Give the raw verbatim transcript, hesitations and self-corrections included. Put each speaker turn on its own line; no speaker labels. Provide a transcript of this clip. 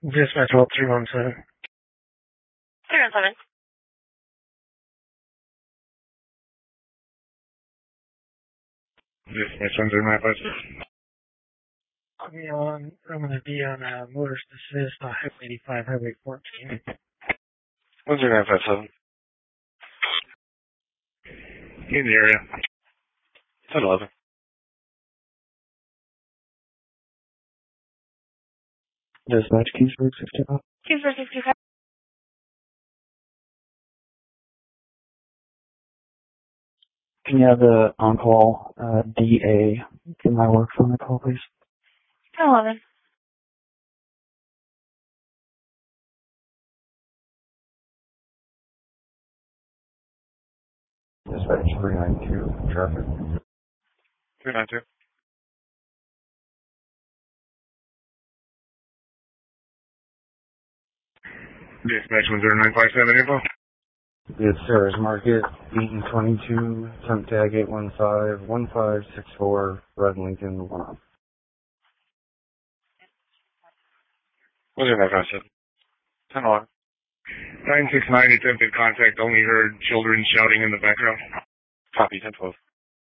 Dispatch hold three one seven.
three one seven.
Dispatch one zero nine five six.
I'll be on, I'm going to be on uh, motorist assist on Highway eighty-five, Highway fourteen.
one zero nine five seven. In the area. ten eleven.
Dispatch Kingsburg sixty-five.
Kingsburg sixty-five.
Can you have the on-call uh, D A in my work phone call, please?
ten eleven.
Dispatch three nine two, traffic. three nine two. Dispatch one zero nine five seven, info.
It's Sarah's Market, Eaton twenty-two, temp tag eight one five, one five six four, Red Lincoln, one.
one zero nine five seven. ten eleven. nine six nine, attempted contact, only heard children shouting in the background. Copy, ten twelve.